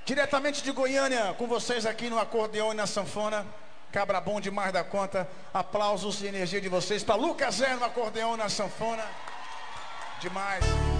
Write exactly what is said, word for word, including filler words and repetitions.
Diretamente de Goiânia, com vocês aqui no acordeão e na sanfona. Cabra bom demais da conta. Aplausos e energia de vocês para Lucas Zé no acordeão e na sanfona. Demais.